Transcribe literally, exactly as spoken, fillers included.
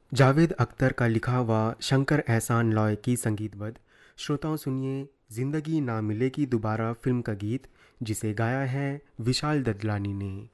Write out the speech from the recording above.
जावेद अख्तर का लिखा हुआ शंकर एहसान लॉय की संगीतबद्ध। श्रोताओं सुनिए ज़िंदगी ना मिलेगी दोबारा फिल्म का गीत, जिसे गाया है विशाल ददलानी ने।